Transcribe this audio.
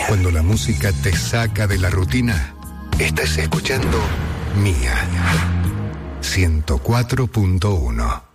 Cuando la música te saca de la rutina, estás escuchando Mía 104.1.